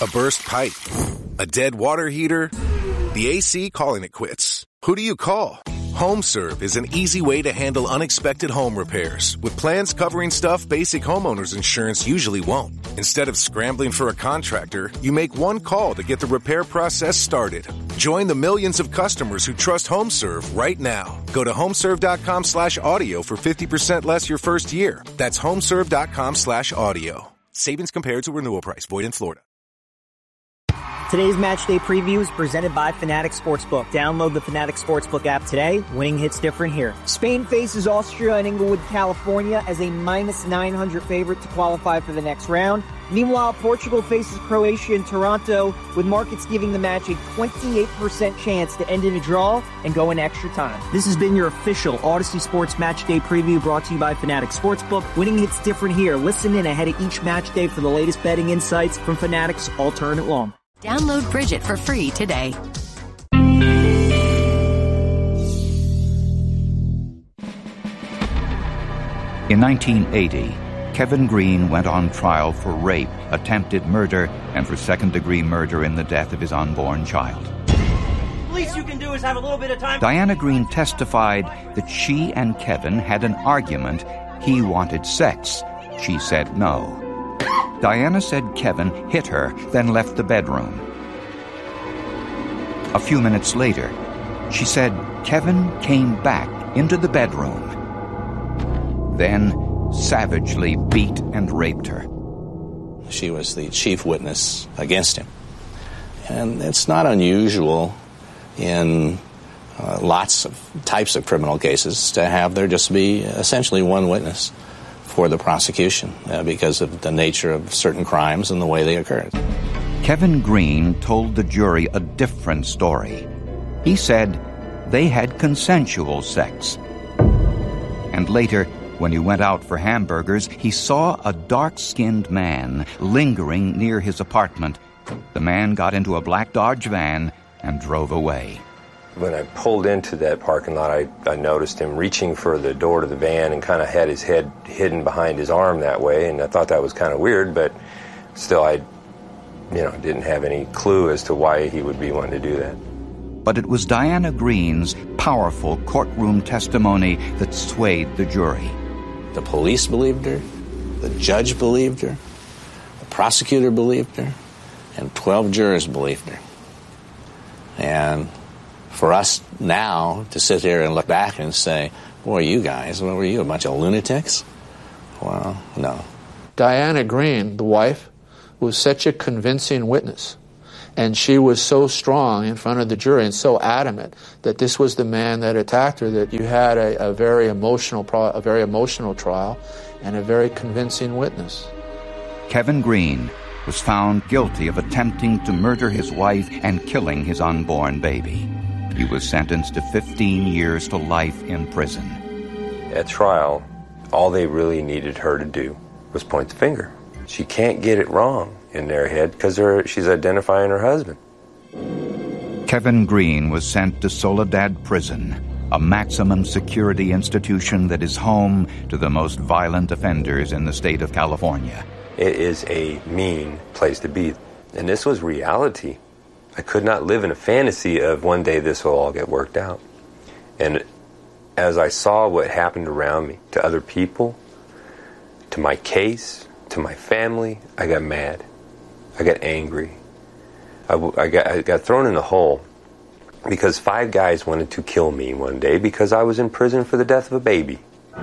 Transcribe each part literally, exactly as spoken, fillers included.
A burst pipe? A dead water heater? The A C calling it quits. Who do you call? HomeServe is an easy way to handle unexpected home repairs with plans covering stuff basic homeowners insurance usually won't. Instead of scrambling for a contractor, you make one call to get the repair process started. Join the millions of customers who trust HomeServe right now. Go to homeserve.com slash audio for fifty percent less your first year. That's homeserve.com slash audio. Savings compared to renewal price. Void in Florida. Today's match day preview is presented by Fanatic Sportsbook. Download the Fanatic Sportsbook app today. Winning hits different here. Spain faces Austria in Inglewood, California as a minus nine hundred favorite to qualify for the next round. Meanwhile, Portugal faces Croatia in Toronto, with markets giving the match a twenty-eight percent chance to end in a draw and go in extra time. This has been your official Odyssey Sports Match Day preview brought to you by Fanatic Sportsbook. Winning hits different here. Listen in ahead of each match day for the latest betting insights from Fanatic's Alternate Long. Download Bridget for free today. In nineteen eighty, Kevin Green went on trial for rape, attempted murder, and for second-degree murder in the death of his unborn child. The least you can do is have a little bit of time. Diana Green testified that she and Kevin had an argument. He wanted sex. She said no. Diana said Kevin hit her, then left the bedroom. A few minutes later, she said Kevin came back into the bedroom, then savagely beat and raped her. She was the chief witness against him. And it's not unusual in uh, lots of types of criminal cases to have there just be essentially one witness for the prosecution uh, because of the nature of certain crimes and the way they occurred. Kevin Green told the jury a different story. He said they had consensual sex. And later, when he went out for hamburgers, he saw a dark-skinned man lingering near his apartment. The man got into a black Dodge van and drove away. When I pulled into that parking lot, I, I noticed him reaching for the door to the van and kind of had his head hidden behind his arm that way, and I thought that was kind of weird, but still I, you know, didn't have any clue as to why he would be wanting to do that. But it was Diana Green's powerful courtroom testimony that swayed the jury. The police believed her, the judge believed her, the prosecutor believed her, and twelve jurors believed her. And for us now to sit here and look back and say, boy, you guys, what were you, a bunch of lunatics? Well, no. Diana Green, the wife, was such a convincing witness. And she was so strong in front of the jury and so adamant that this was the man that attacked her that you had a, a very emotional, pro- a very emotional trial and a very convincing witness. Kevin Green was found guilty of attempting to murder his wife and killing his unborn baby. He was sentenced to fifteen years to life in prison. At trial, all they really needed her to do was point the finger. She can't get it wrong in their head because she's identifying her husband. Kevin Green was sent to Soledad Prison, a maximum security institution that is home to the most violent offenders in the state of California. It is a mean place to be. And this was reality. I could not live in a fantasy of one day this will all get worked out. And as I saw what happened around me, to other people, to my case, to my family, I got mad. I got angry. I, I, got, I got thrown in a hole because five guys wanted to kill me one day because I was in prison for the death of a baby.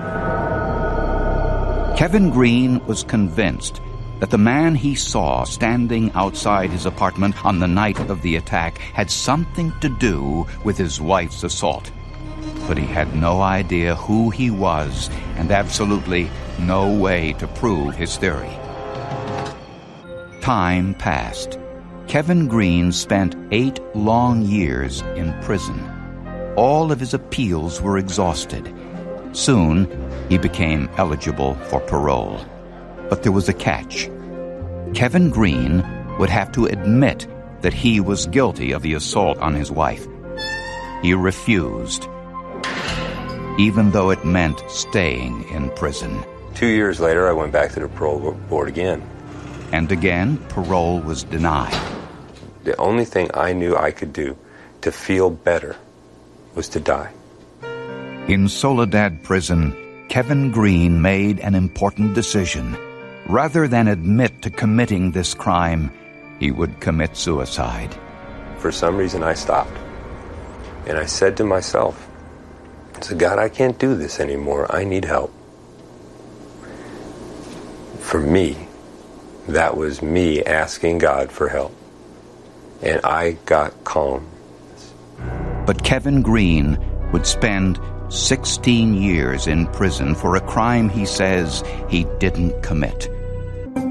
Kevin Green was convinced that the man he saw standing outside his apartment on the night of the attack had something to do with his wife's assault. But he had no idea who he was and absolutely no way to prove his theory. Time passed. Kevin Green spent eight long years in prison. All of his appeals were exhausted. Soon, he became eligible for parole. But there was a catch. Kevin Green would have to admit that he was guilty of the assault on his wife. He refused, even though it meant staying in prison. Two years later, I went back to the parole board again. And again, parole was denied. The only thing I knew I could do to feel better was to die. In Soledad Prison, Kevin Green made an important decision. Rather than admit to committing this crime, he would commit suicide. For some reason, I stopped. And I said to myself, I said, God, I can't do this anymore. I need help. For me, that was me asking God for help. And I got calm. But Kevin Green would spend sixteen years in prison for a crime he says he didn't commit.